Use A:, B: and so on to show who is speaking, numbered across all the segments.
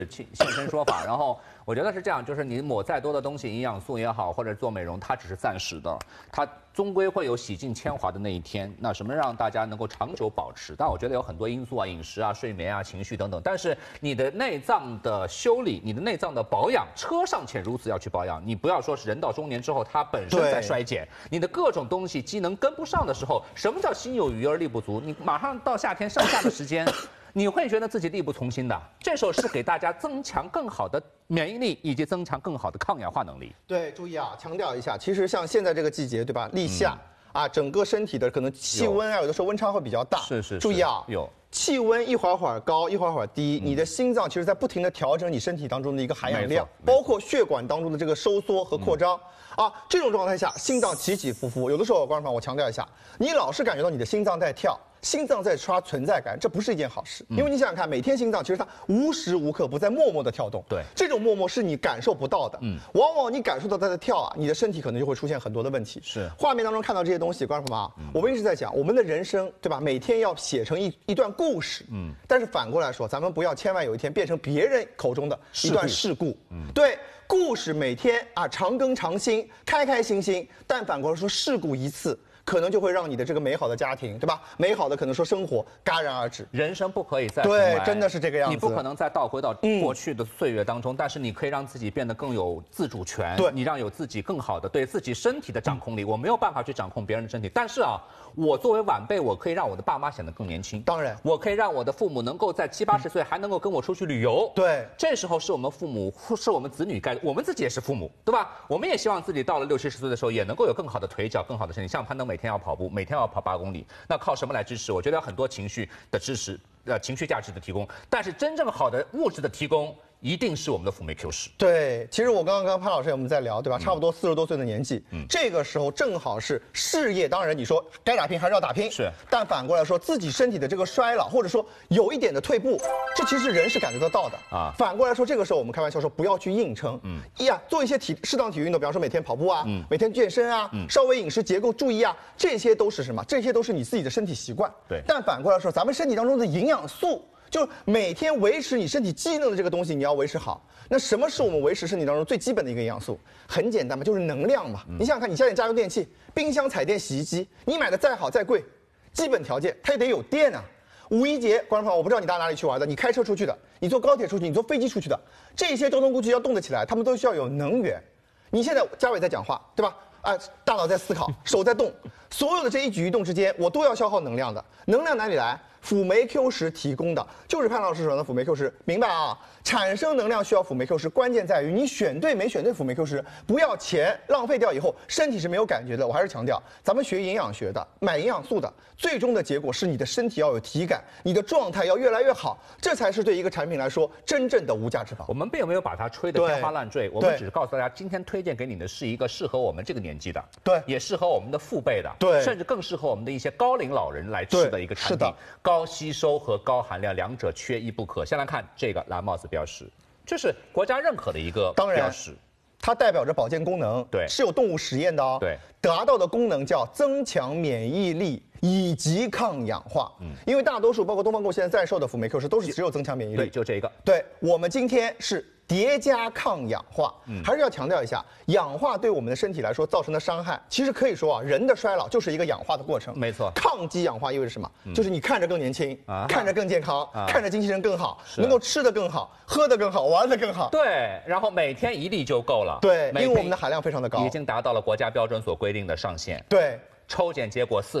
A: 现身说法，然后我觉得是这样，就是你抹再多的东西，营养素也好，或者做美容，它只是暂时的，它终归会有洗尽铅华的那一天。那什么让大家能够长久保持？但我觉得有很多因素啊，饮食啊、睡眠啊、情绪等等。但是你的内脏的修理，你的内脏的保养，车尚且如此要去保养，你不要说是人到中年之后它本身在衰减，你的各种东西机能跟不上的时候，什么叫心有余而力不足？你马上到夏天盛夏的时间。你会觉得自己力不从心的，这时候是给大家增强更好的免疫力，以及增强更好的抗氧化能力。
B: 对，注意啊，强调一下，其实像现在这个季节，对吧？立夏啊，整个身体的可能气温啊，有的时候温差会比较大。
A: 是。
B: 注意啊，
A: 有
B: 气温一会儿高，一会儿低，你的心脏其实在不停地调整你身体当中的一个含氧量，包括血管当中的这个收缩和扩张。啊，这种状态下，心脏起起伏伏，有的时候，观众朋友，我强调一下，你老是感觉到你的心脏在跳。心脏在刷存在感，这不是一件好事，因为你想想看，每天心脏其实它无时无刻不在默默的跳动，
A: 对，
B: 这种默默是你感受不到的，往往你感受到它的跳啊，你的身体可能就会出现很多的问题。是，画面当中看到这些东西，观众朋友啊，我们一直在讲，我们的人生，对吧？每天要写成一段故事，但是反过来说，咱们不要千万有一天变成别人口中的一段事故，对。故事每天啊长更长新，开开心心，但反过来说事故一次，可能就会让你的这个美好的家庭，对吧？美好的可能说生活戛然而止。
A: 人生不可以再
B: 对，真的是这个样子。
A: 你不可能再倒回到过去的岁月当中，但是你可以让自己变得更有自主权。
B: 对，
A: 你让有自己更好的对自己身体的掌控力。我没有办法去掌控别人的身体，但是啊，我作为晚辈，我可以让我的爸妈显得更年轻。
B: 当然，
A: 我可以让我的父母能够在70、80岁还能够跟我出去旅游。
B: 对，
A: 这时候是我们父母，是我们子女该，我们自己也是父母，对吧？我们也希望自己到了60、70岁的时候，也能够有更好的腿脚、更好的身体。像攀登每天要跑步，每天要跑8公里，那靠什么来支持？我觉得有很多情绪的支持，情绪价值的提供，但是真正好的物质的提供。一定是我们的辅酶 Q10。对，
B: 其实我刚刚潘老师我们在聊，对吧？差不多40多岁的年纪，这个时候正好是事业。当然你说该打拼还是要打拼，
A: 是。
B: 但反过来说，自己身体的这个衰老，或者说有一点的退步，这其实人是感觉得到的啊。反过来说，这个时候我们开玩笑说不要去硬撑，做一些适当体育运动，比方说每天跑步啊，每天健身啊，稍微饮食结构注意啊，这些都是什么？这些都是你自己的身体习惯。
A: 对。
B: 但反过来说，咱们身体当中的营养素。就每天维持你身体机能的这个东西，你要维持好。那什么是我们维持身体当中最基本的一个营养素？很简单嘛，就是能量嘛。你想想看，你家里家用电器，冰箱、彩电、洗衣机，你买的再好再贵，基本条件它也得有电啊。五一节，观众朋友，我不知道你到哪里去玩的，你开车出去的，你坐高铁出去，你坐飞机出去的，这些交通工具要动得起来，他们都需要有能源。你现在嘉伟在讲话，对吧？大脑在思考，手在动，所有的这一举一动之间，我都要消耗能量的。能量哪里来？辅酶 Q10提供的，就是潘老师说的辅酶 Q10，明白啊？产生能量需要辅酶 Q10，关键在于你选对没选对辅酶 Q10，不要钱浪费掉以后，身体是没有感觉的。我还是强调，咱们学营养学的，买营养素的，最终的结果是你的身体要有体感，你的状态要越来越好，这才是对一个产品来说真正的无价之宝。
A: 我们并没有把它吹得天花乱坠，我们只是告诉大家，今天推荐给你的是一个适合我们这个年纪的，
B: 对，
A: 也适合我们的父辈的，
B: 对，
A: 甚至更适合我们的一些高龄老人来吃的一个产品。是的。高吸收和高含量，两者缺一不可。先来看这个蓝帽子标识，这是国家认可的一个标识，
B: 它代表着保健功能，
A: 对，
B: 是有动物实验的哦，
A: 对，
B: 达到的功能叫增强免疫力以及抗氧化。因为大多数包括东方购现在在售的辅酶 Q10都是只有增强免疫力，
A: 对，就这一个。
B: 对，我们今天是叠加抗氧化，还是要强调一下，氧化对我们的身体来说造成的伤害，其实可以说啊，人的衰老就是一个氧化的过程。
A: 没错，
B: 抗击氧化意味着什么？就是你看着更年轻，看着更健康，看着精气神更好，能够吃得更好，喝得更好，玩得更好。
A: 对，然后每天1粒就够了。
B: 对，因为我们的含量非常的高，
A: 已经达到了国家标准所规定的上限。
B: 对。
A: 抽检结果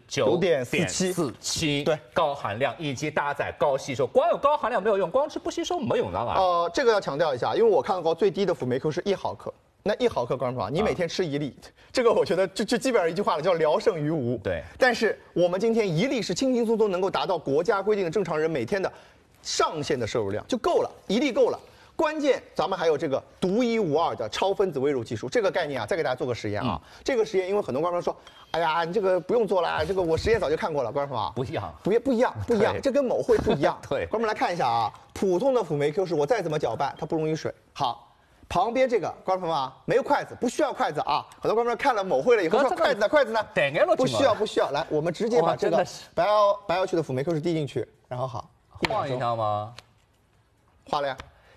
A: 49.47，
B: 对，高
A: 含量以及搭载高吸收，光有高含量没有用，光吃不吸收没有用啊。
B: 这个要强调一下，因为我看过最低的辅酶 Q 是1毫克，那1毫克，观众朋友，你每天吃1粒，这个我觉得就基本上一句话了，叫聊胜于无。
A: 对，
B: 但是我们今天1粒是轻轻松松能够达到国家规定的正常人每天的上限的摄入量就够了，1粒够了。关键，咱们还有这个独一无二的超分子微乳技术，这个概念啊，再给大家做个实验啊。这个实验，因为很多观众说，哎呀，你这个不用做了，这个我实验早就看过了，观众朋友。
A: 不一样，
B: 不一样，这跟某会不一样。
A: 对，
B: 观众们来看一下啊，普通的辅酶 Q10，我再怎么搅拌，它不溶于水。好，旁边这个观众朋友啊，没有筷子，不需要筷子啊。很多观众看了某会了以后说，筷子呢？不需要。来，我们直接把这个白要去的辅酶 Q10滴进去，然后好，
A: 晃一下吗？
B: 化了呀。